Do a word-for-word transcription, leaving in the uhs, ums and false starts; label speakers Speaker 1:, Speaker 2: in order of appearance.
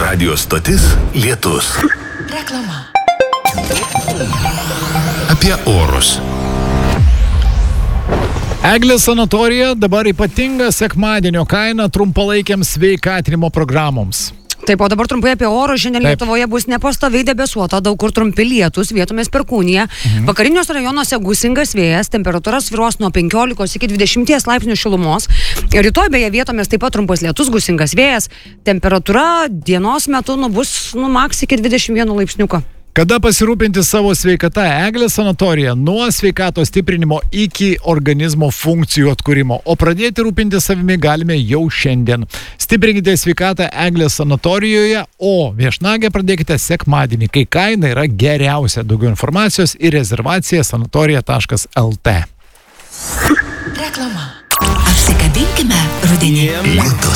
Speaker 1: Radio stotis Lietus.
Speaker 2: Reklama.
Speaker 1: Apie orus.
Speaker 3: Eglės sanatorija dabar ypatinga sekmadienio kaina trumpalaikiams sveikatinimo programoms.
Speaker 2: Taip, o dabar trumpai apie orą. Šiandien
Speaker 3: Taip.
Speaker 2: Lietuvoje bus nepastoviai debesuota, daug kur trumpi lietus, vietomis perkūnija. Mhm. Vakariniuose rajonuose gūsingas vėjas, temperatūra svyruos nuo penkiolikos iki dvidešimties laipsnių šilumos. Ir rytoj beje vietomis taip pat trumpas lietus, gūsingas vėjas. Temperatūra dienos metu nu, bus nu, maks iki dvidešimt vieno laipsniuko.
Speaker 3: Kada pasirūpinti savo sveikata? Eglės sanatorija nuo sveikatos stiprinimo iki organizmo funkcijų atkūrimo. O pradėti rūpinti savimi galime jau šiandien. Stiprinkite sveikatą Eglės sanatorijoje, o viešnagę pradėkite sekmadienį, kai kaina yra geriausia. Daugiau informacijos ir rezervacija sanatorija taškas el t.
Speaker 2: Reklama.
Speaker 4: Apsikabinkime rudenį.
Speaker 1: Lietus.